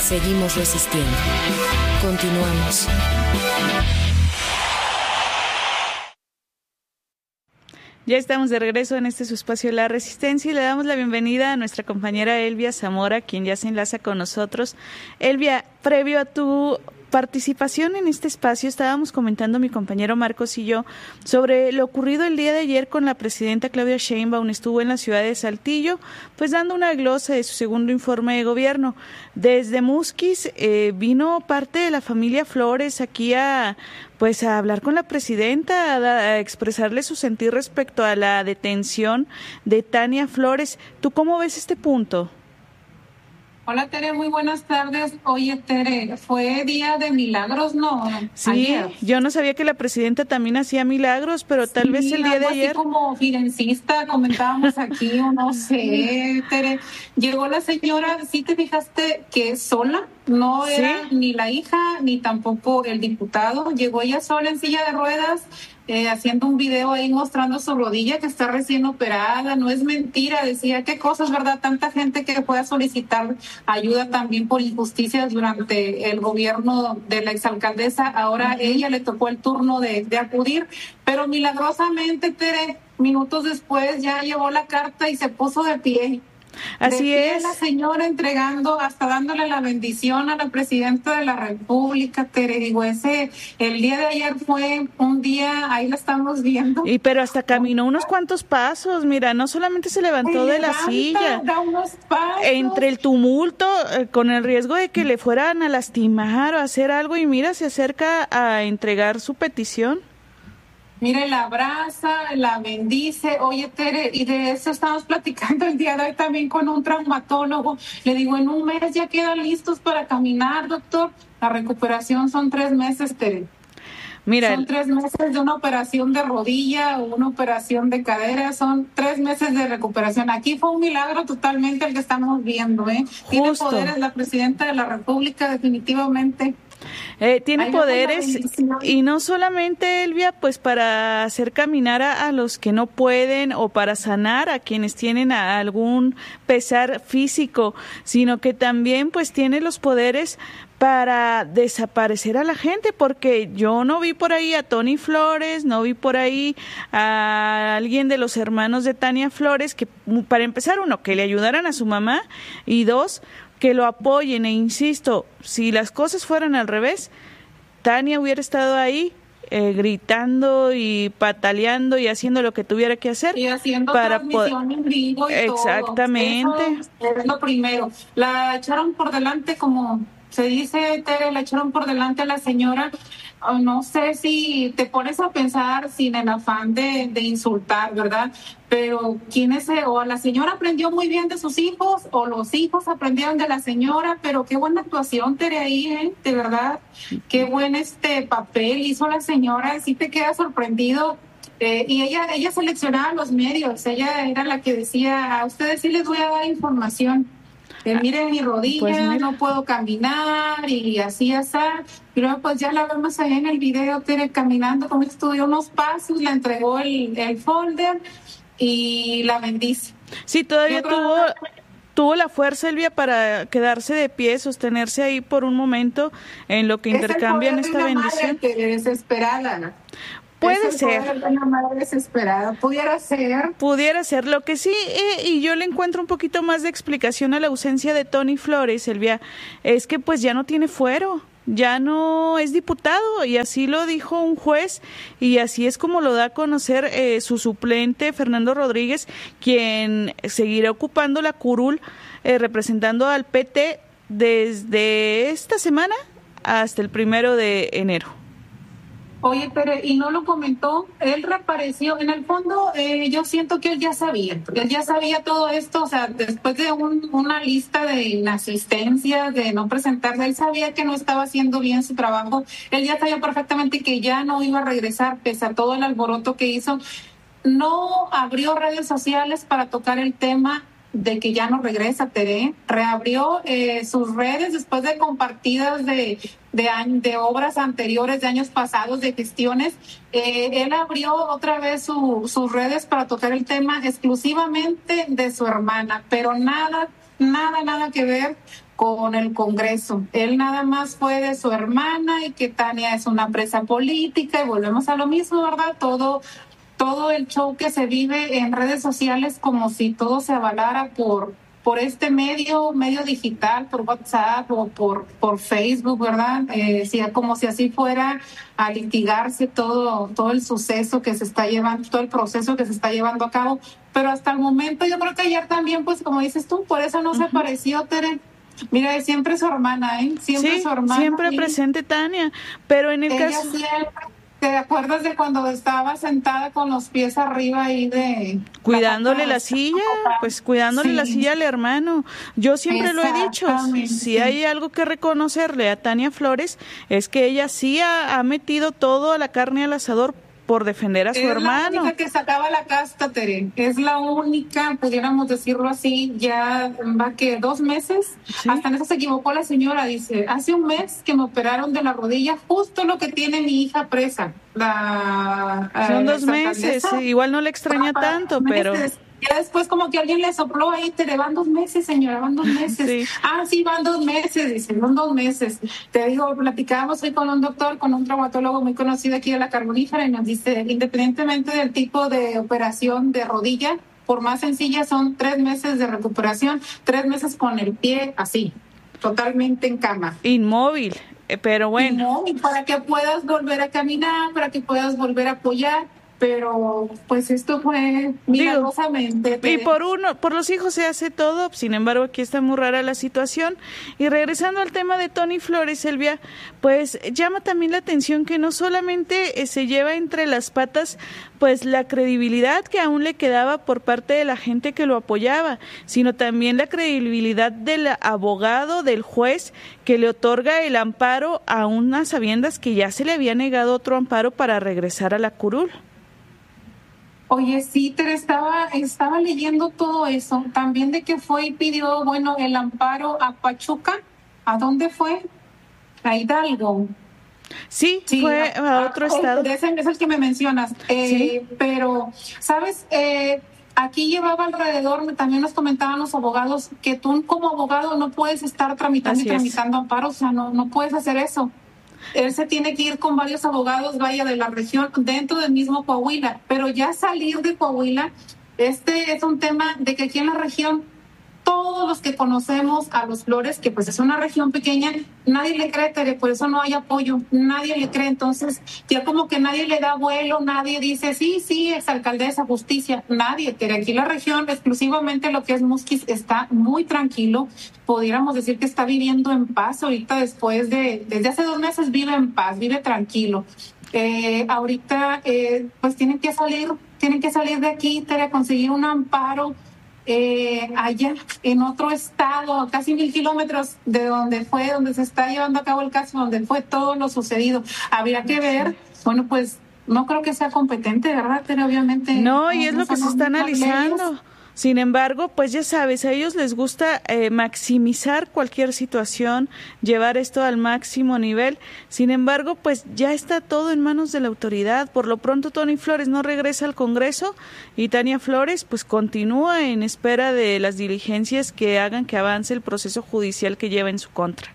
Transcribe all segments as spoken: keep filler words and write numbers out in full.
Seguimos resistiendo. Continuamos. Ya estamos de regreso en este su espacio La Resistencia y le damos la bienvenida a nuestra compañera Elvia Zamora, quien ya se enlaza con nosotros. Elvia, previo a tu participación en este espacio, estábamos comentando mi compañero Marcos y yo sobre lo ocurrido el día de ayer con la presidenta Claudia Sheinbaum. Estuvo en la ciudad de Saltillo, pues dando una glosa de su segundo informe de gobierno. Desde Musquis eh, vino parte de la familia Flores aquí a pues a hablar con la presidenta, a, a expresarle su sentir respecto a la detención de Tania Flores. ¿Tú cómo ves este punto? Hola Tere, muy buenas tardes. Oye Tere, fue día de milagros, ¿no? Sí, ayer. Yo no sabía que la presidenta también hacía milagros, pero tal sí, vez el día de ayer. Así como fidencista, comentábamos aquí, o no sé, Tere. Llegó la señora, ¿sí te fijaste que sola? No era ¿Sí? ni la hija, ni tampoco el diputado. Llegó ella sola en silla de ruedas, eh, haciendo un video ahí mostrando su rodilla que está recién operada. No es mentira, decía, qué cosas, ¿verdad? Tanta gente que pueda solicitar ayuda también por injusticias durante el gobierno de la exalcaldesa. Ahora uh-huh. ella le tocó el turno de, de acudir, pero milagrosamente, Tere, minutos después ya llevó la carta y se puso de pie. Así de pie es. La señora entregando, hasta dándole la bendición a la presidenta de la República, Tere. Digo, ese, el día de ayer fue un día, ahí la estamos viendo. Y pero hasta caminó unos cuantos pasos, mira, no solamente se levantó se de levanta, la silla. Da unos pasos. Entre el tumulto, eh, con el riesgo de que le fueran a lastimar o a hacer algo, y mira, se acerca a entregar su petición. Mire, la abraza, la bendice. Oye, Tere, y de eso estamos platicando el día de hoy también con un traumatólogo. Le digo, en un mes ya quedan listos para caminar, doctor. La recuperación son tres meses, Tere. Mira, son tres meses de una operación de rodilla o una operación de cadera, son tres meses de recuperación. Aquí fue un milagro totalmente el que estamos viendo, ¿eh? Justo. Tiene poderes la presidenta de la República, definitivamente. Eh, tiene Ahí poderes y no solamente, Elvia, pues para hacer caminar a, a los que no pueden o para sanar a quienes tienen a algún pesar físico, sino que también pues tiene los poderes para desaparecer a la gente, porque yo no vi por ahí a Tony Flores, no vi por ahí a alguien de los hermanos de Tania Flores, que para empezar, uno, que le ayudaran a su mamá, y dos, que lo apoyen. E insisto, si las cosas fueran al revés, Tania hubiera estado ahí eh, gritando y pataleando y haciendo lo que tuviera que hacer y haciendo para transmisión en vivo y exactamente. Todo. Eso es lo primero. La echaron por delante, como se dice, Tere, la echaron por delante a la señora. Oh, no sé si te pones a pensar sin el afán de, de insultar, ¿verdad? Pero quién es, o la señora aprendió muy bien de sus hijos, o los hijos aprendieron de la señora, pero qué buena actuación, Tere, ahí, ¿eh? De verdad, qué buen este papel hizo la señora, sí te quedas sorprendido. Eh, y ella, ella seleccionaba los medios, ella era la que decía, a ustedes sí les voy a dar información. Eh, miren mi rodilla, pues no puedo caminar y así, así. Y luego pues ya la vemos ahí en el video, Tere, caminando, como estudió unos pasos, le entregó el, el folder y la bendice. Sí, todavía tuvo, tuvo la fuerza, Elvia, para quedarse de pie, sostenerse ahí por un momento en lo que es intercambian el esta de una bendición. Madre que desesperada, ¿no? Puede es ser. De una madre desesperada. Pudiera ser. Pudiera ser. Lo que sí, eh, y yo le encuentro un poquito más de explicación a la ausencia de Tony Flores, Elvia, es que pues ya no tiene fuero, ya no es diputado, y así lo dijo un juez, y así es como lo da a conocer eh, su suplente, Fernando Rodríguez, quien seguirá ocupando la curul, eh, representando al P T desde esta semana hasta el primero de enero. Oye, pero y no lo comentó, él reapareció. En el fondo, eh, yo siento que él ya sabía, él ya sabía todo esto, o sea, después de un, una lista de inasistencia, de no presentarse, él sabía que no estaba haciendo bien su trabajo, él ya sabía perfectamente que ya no iba a regresar, pese a todo el alboroto que hizo. No abrió redes sociales para tocar el tema de que ya no regresa, Tere. Reabrió eh, sus redes después de compartidas de, de, de obras anteriores, de años pasados, de gestiones. Eh, él abrió otra vez su, sus redes para tocar el tema exclusivamente de su hermana, pero nada, nada, nada que ver con el Congreso. Él nada más fue de su hermana y que Tania es una presa política y volvemos a lo mismo, ¿verdad? Todo, todo el show que se vive en redes sociales como si todo se avalara por, por este medio, medio digital, por WhatsApp o por, por Facebook, ¿verdad? Eh, si, como si así fuera a litigarse todo, todo el suceso que se está llevando, todo el proceso que se está llevando a cabo. Pero hasta el momento yo creo que ayer también, pues como dices tú, por eso no uh-huh. se apareció, Tere. Mira, siempre su hermana, ¿eh? Siempre sí, su hermana. Siempre y presente Tania, pero en el ella caso... Siempre, ¿te acuerdas de cuando estaba sentada con los pies arriba ahí de... Cuidándole la, la silla, pues cuidándole sí. la silla al hermano. Yo siempre lo he dicho, si hay algo que reconocerle a Tania Flores, es que ella sí ha, ha metido todo a la carne al asador por defender a su es hermano. Es la única que sacaba la casta, Tere. Es la única, pudiéramos decirlo así, ya va que dos meses. ¿Sí? Hasta en eso se equivocó la señora. Dice, hace un mes que me operaron de la rodilla, justo lo que tiene mi hija presa. La, Son eh, dos meses, sí, igual no le extraña ah, tanto, pero... Meses. Ya después como que alguien le sopló ahí, Tere, van dos meses, señora, van dos meses. Sí. Ah, sí, van dos meses, dicen, van dos meses. Te digo, platicábamos hoy con un doctor, con un traumatólogo muy conocido aquí de la Carbonífera y nos dice, independientemente del tipo de operación de rodilla, por más sencilla son tres meses de recuperación, tres meses con el pie así, totalmente en cama. Inmóvil, pero bueno. Inmóvil, para que puedas volver a caminar, para que puedas volver a apoyar. Pero pues esto fue milagrosamente. Y por uno, por los hijos se hace todo, sin embargo aquí está muy rara la situación. Y regresando al tema de Tony Flores, Silvia, pues llama también la atención que no solamente eh, se lleva entre las patas pues la credibilidad que aún le quedaba por parte de la gente que lo apoyaba, sino también la credibilidad del abogado, del juez que le otorga el amparo a unas sabiendas que ya se le había negado otro amparo para regresar a la curul. Oye, sí, Tere, estaba, estaba leyendo todo eso, también de que fue y pidió, bueno, el amparo a Pachuca. ¿A dónde fue? A Hidalgo. Sí, sí fue a, a otro a, estado. Ese es el que me mencionas. Eh, sí. Pero, ¿sabes? Eh, aquí llevaba alrededor, también nos comentaban los abogados, que tú como abogado no puedes estar tramitando Así y tramitando es. amparos, o sea, no, no puedes hacer eso. Él se tiene que ir con varios abogados, vaya, de la región, dentro del mismo Coahuila, pero ya salir de Coahuila, este es un tema de que aquí en la región, todos los que conocemos a los Flores, que pues es una región pequeña, nadie le cree, Tere, por eso no hay apoyo, nadie le cree, entonces ya como que nadie le da vuelo, nadie dice, sí, sí, exalcaldesa, justicia, nadie, Tere, aquí la región, exclusivamente lo que es Musquis, está muy tranquilo, pudiéramos decir que está viviendo en paz, ahorita después de, desde hace dos meses vive en paz, vive tranquilo, eh, ahorita eh, pues tienen que salir, tienen que salir de aquí, Tere, a conseguir un amparo, Eh, allá en otro estado, casi mil kilómetros de donde fue, donde se está llevando a cabo el caso, donde fue todo lo sucedido. Habría que ver, bueno, pues no creo que sea competente, ¿verdad? Pero obviamente... No, y es lo que se está analizando. Sin embargo, pues ya sabes, a ellos les gusta eh, maximizar cualquier situación, llevar esto al máximo nivel. Sin embargo, pues ya está todo en manos de la autoridad. Por lo pronto, Tony Flores no regresa al Congreso y Tania Flores pues continúa en espera de las diligencias que hagan que avance el proceso judicial que lleva en su contra.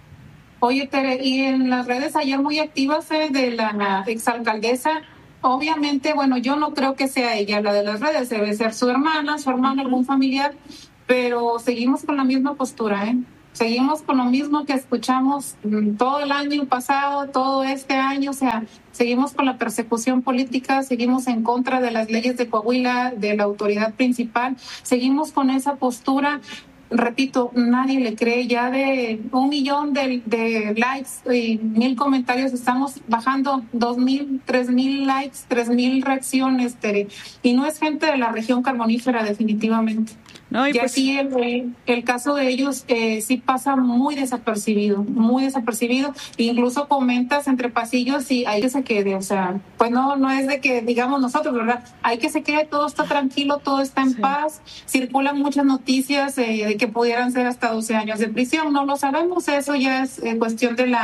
Oye, Tere, y en las redes ayer muy activas eh, de la exalcaldesa, obviamente, bueno, yo no creo que sea ella la de las redes, debe ser su hermana, su hermano, algún familiar, pero seguimos con la misma postura, ¿eh? Seguimos con lo mismo que escuchamos todo el año pasado, todo este año, o sea, seguimos con la persecución política, seguimos en contra de las leyes de Coahuila, de la autoridad principal, seguimos con esa postura. Repito, nadie le cree, ya de un millón de, de likes y mil comentarios, estamos bajando dos mil, tres mil likes, tres mil reacciones, Tere, y no es gente de la región carbonífera definitivamente. No, y, y pues... aquí el, el caso de ellos eh, sí pasa muy desapercibido, muy desapercibido, incluso comentas entre pasillos y hay que se quede, o sea, pues no, no es de que digamos nosotros, ¿verdad? Hay que se quede, todo está tranquilo, todo está en sí. paz, circulan muchas noticias eh, de que pudieran ser hasta doce años de prisión, no lo sabemos, eso ya es eh, cuestión de la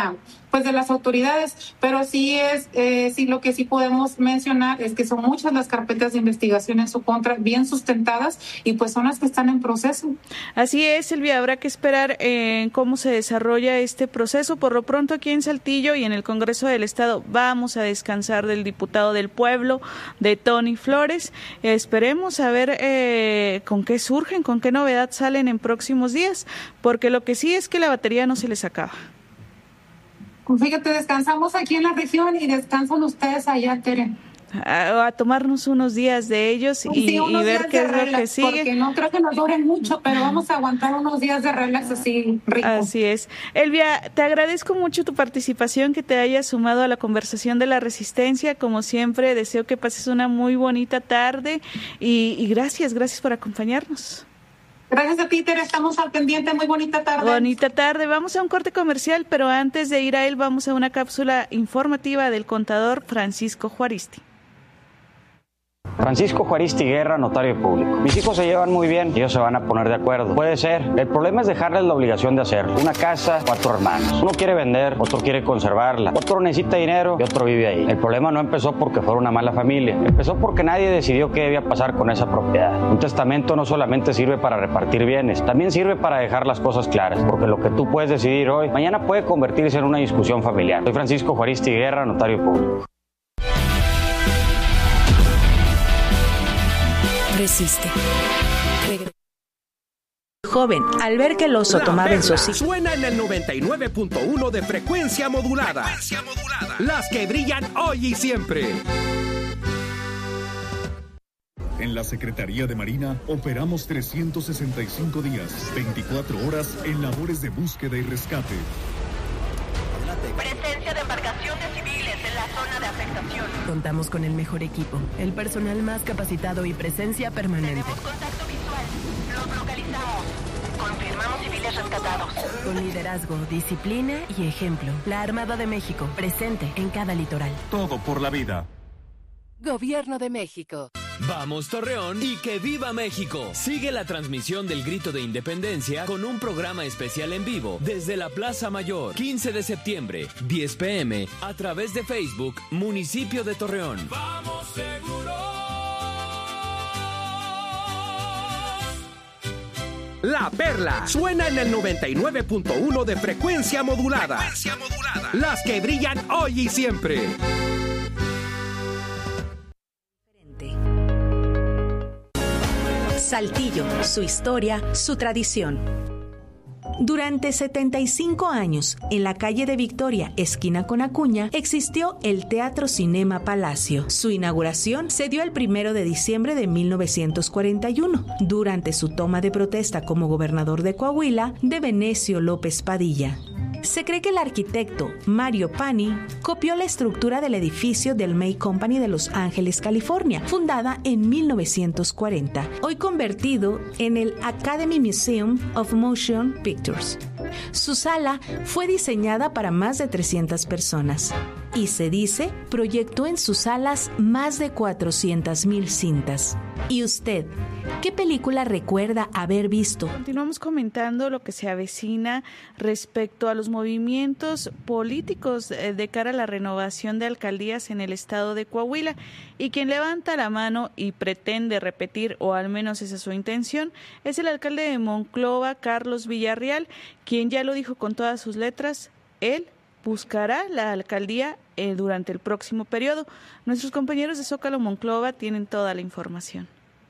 pues de las autoridades, pero sí es, eh, sí lo que sí podemos mencionar es que son muchas las carpetas de investigación en su contra, bien sustentadas, y pues son las que están en proceso. Así es, Silvia, habrá que esperar en eh, cómo se desarrolla este proceso. Por lo pronto aquí en Saltillo y en el Congreso del Estado vamos a descansar del diputado del pueblo, de Tony Flores. Eh, esperemos a ver eh, con qué surgen, con qué novedad salen en próximos días, porque lo que sí es que la batería no se les acaba. Fíjate, descansamos aquí en la región y descansan ustedes allá, Tere. A, a tomarnos unos días de ellos y, sí, y ver qué es relax, lo que sigue. Porque no creo que nos duren mucho, pero vamos a aguantar unos días de relax así rico. Así es. Elvia, te agradezco mucho tu participación, que te hayas sumado a la conversación de la Resistencia. Como siempre, deseo que pases una muy bonita tarde y, y gracias, gracias por acompañarnos. Gracias a ti, Tere, estamos al pendiente, muy bonita tarde. Bonita tarde, vamos a un corte comercial, pero antes de ir a él vamos a una cápsula informativa del contador Francisco Juaristi. Francisco Juaristi Guerra, notario público. Mis hijos se llevan muy bien, ellos se van a poner de acuerdo. Puede ser. El problema es dejarles la obligación de hacerlo. Una casa, cuatro hermanos. Uno quiere vender, otro quiere conservarla, otro necesita dinero y otro vive ahí. El problema no empezó porque fuera una mala familia. Empezó porque nadie decidió qué debía pasar con esa propiedad. Un testamento no solamente sirve para repartir bienes, también sirve para dejar las cosas claras, porque lo que tú puedes decidir hoy, mañana puede convertirse en una discusión familiar. Soy Francisco Juaristi Guerra, notario público. Resiste. Regre- Joven, al ver que el oso La tomaba en su Perla hocico. suena en el noventa y nueve punto uno de frecuencia modulada. frecuencia modulada. Las que brillan hoy y siempre. En la Secretaría de Marina operamos trescientos sesenta y cinco días, veinticuatro horas en labores de búsqueda y rescate. Presencia de embarcaciones civiles en la zona de afectación. Contamos con el mejor equipo, el personal más capacitado y presencia permanente. Tenemos contacto visual. Los localizamos. Confirmamos civiles rescatados. Con liderazgo, disciplina y ejemplo. La Armada de México, presente en cada litoral. Todo por la vida. Gobierno de México. Vamos Torreón y que viva México. Sigue la transmisión del Grito de Independencia con un programa especial en vivo desde la Plaza Mayor, quince de septiembre, diez pe eme, a través de Facebook, Municipio de Torreón. ¡Vamos seguros! La Perla suena en el noventa y nueve punto uno de frecuencia modulada. frecuencia modulada. Las que brillan hoy y siempre. Saltillo, su historia, su tradición. Durante setenta y cinco años, en la calle de Victoria, esquina con Acuña, existió el Teatro Cinema Palacio. Su inauguración se dio el primero de diciembre de mil novecientos cuarenta y uno, durante su toma de protesta como gobernador de Coahuila de Venecio López Padilla. Se cree que el arquitecto Mario Pani copió la estructura del edificio del May Company de Los Ángeles, California, fundada en mil novecientos cuarenta, hoy convertido en el Academy Museum of Motion Pictures. Su sala fue diseñada para más de trescientas personas y se dice proyectó en sus salas más de cuatrocientas mil cintas. ¿Y usted, qué película recuerda haber visto? Continuamos comentando lo que se avecina respecto a los movimientos políticos de cara a la renovación de alcaldías en el estado de Coahuila, y quien levanta la mano y pretende repetir, o al menos esa es su intención, es el alcalde de Monclova, Carlos Villarreal, quien ya lo dijo con todas sus letras, él buscará la alcaldía eh, durante el próximo periodo. Nuestros compañeros de Zócalo Monclova tienen toda la información.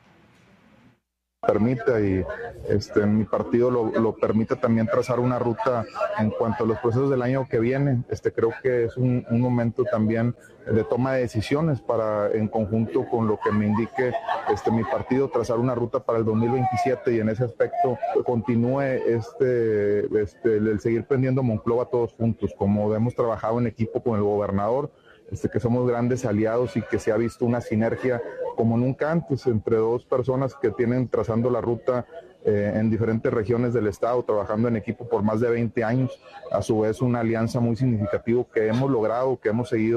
Permita y este mi partido lo, lo permite también trazar una ruta en cuanto a los procesos del año que viene. Este creo que es un, un momento también de toma de decisiones para, en conjunto con lo que me indique este mi partido, trazar una ruta para el dos mil veintisiete, y en ese aspecto continúe este, este el seguir prendiendo Monclova todos juntos, como hemos trabajado en equipo con el gobernador. Este, que somos grandes aliados y que se ha visto una sinergia como nunca antes entre dos personas que tienen trazando la ruta eh, en diferentes regiones del estado, trabajando en equipo por más de veinte años, a su vez una alianza muy significativa que hemos logrado, que hemos seguido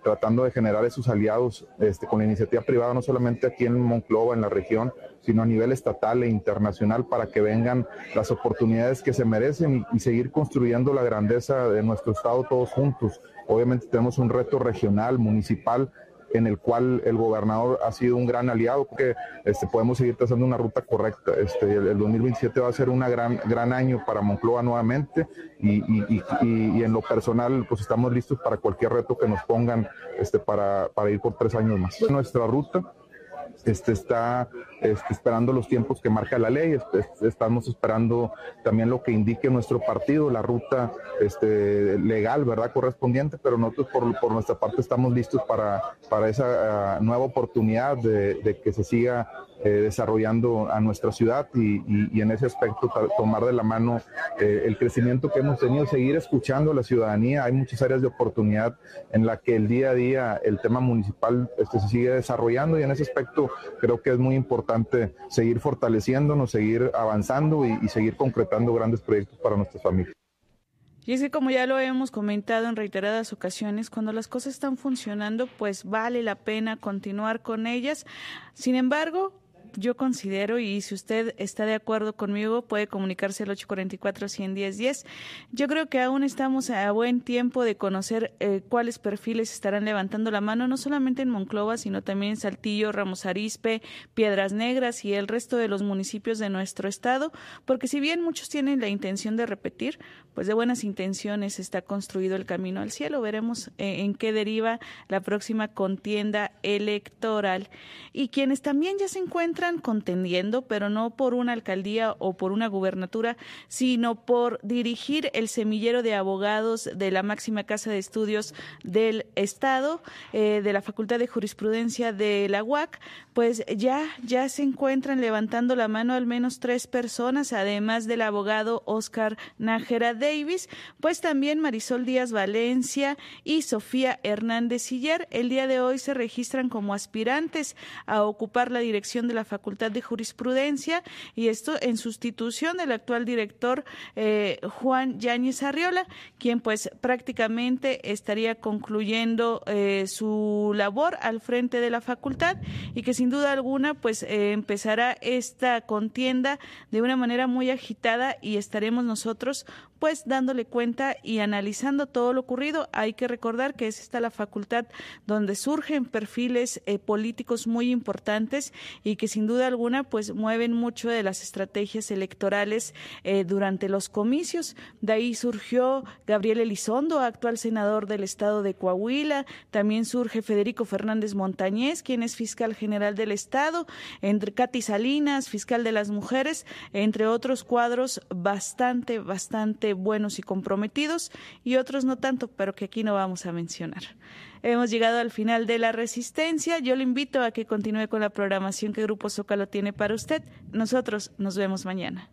tratando de generar esos aliados este, con la iniciativa privada, no solamente aquí en Monclova, en la región, sino a nivel estatal e internacional, para que vengan las oportunidades que se merecen y, y seguir construyendo la grandeza de nuestro estado todos juntos. Obviamente tenemos un reto regional, municipal, en el cual el gobernador ha sido un gran aliado, porque este, podemos seguir trazando una ruta correcta. Este, el, el dos mil veintisiete va a ser un gran, gran año para Monclova nuevamente, y, y, y, y en lo personal pues estamos listos para cualquier reto que nos pongan este, para, para ir por tres años más. Nuestra ruta Este, está este, esperando los tiempos que marca la ley, este, estamos esperando también lo que indique nuestro partido, la ruta este, legal, ¿verdad?, correspondiente, pero nosotros por, por nuestra parte estamos listos para, para esa uh, nueva oportunidad de, de que se siga eh, desarrollando a nuestra ciudad y, y, y en ese aspecto tomar de la mano eh, el crecimiento que hemos tenido, seguir escuchando a la ciudadanía. Hay muchas áreas de oportunidad en la que el día a día el tema municipal este, se sigue desarrollando, y en ese aspecto creo que es muy importante seguir fortaleciéndonos, seguir avanzando y, y seguir concretando grandes proyectos para nuestras familias. Y es que, como ya lo hemos comentado en reiteradas ocasiones, cuando las cosas están funcionando, pues vale la pena continuar con ellas. Sin embargo, yo considero, y si usted está de acuerdo conmigo, puede comunicarse al ocho cuatro cuatro, uno cero uno cero. Yo creo que aún estamos a buen tiempo de conocer eh, cuáles perfiles estarán levantando la mano, no solamente en Monclova, sino también en Saltillo, Ramos Arizpe, Piedras Negras y el resto de los municipios de nuestro estado, porque si bien muchos tienen la intención de repetir, pues de buenas intenciones está construido el camino al cielo. Veremos eh, en qué deriva la próxima contienda electoral. Y quienes también ya se encuentran contendiendo, pero no por una alcaldía o por una gubernatura, sino por dirigir el semillero de abogados de la máxima casa de estudios del estado, eh, de la Facultad de Jurisprudencia de la U A C, pues ya, ya se encuentran levantando la mano al menos tres personas, además del abogado Oscar Nájera Davis, pues también Marisol Díaz Valencia y Sofía Hernández Siller. El día de hoy se registran como aspirantes a ocupar la dirección de la Facultad de Jurisprudencia, y esto en sustitución del actual director eh, Juan Yáñez Arriola, quien pues prácticamente estaría concluyendo eh, su labor al frente de la facultad, y que sin duda alguna pues eh, empezará esta contienda de una manera muy agitada, y estaremos nosotros pues dándole cuenta y analizando todo lo ocurrido. Hay que recordar que es esta la facultad donde surgen perfiles eh, políticos muy importantes, y que sin duda alguna pues mueven mucho de las estrategias electorales eh, durante los comicios. De ahí surgió Gabriel Elizondo, actual senador del estado de Coahuila. También surge Federico Fernández Montañez, quien es fiscal general del estado, entre Katy Salinas, fiscal de las mujeres, entre otros cuadros bastante, bastante buenos y comprometidos, y otros no tanto, pero que aquí no vamos a mencionar. Hemos llegado al final de La Resistencia. Yo le invito a que continúe con la programación que Grupo Zócalo tiene para usted. Nosotros nos vemos mañana.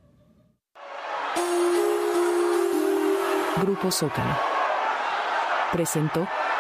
Grupo Zócalo presentó